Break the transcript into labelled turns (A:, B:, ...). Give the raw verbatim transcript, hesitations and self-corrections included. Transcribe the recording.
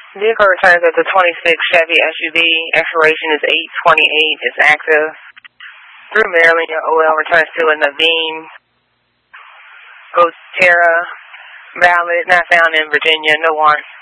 A: Vehicle returns as a twenty-six Chevy S U V. Expiration is eight twenty-eight. It's active. Through Maryland, your O L returns to a Naveen Gotera. Valid. Not found in Virginia. No warrant.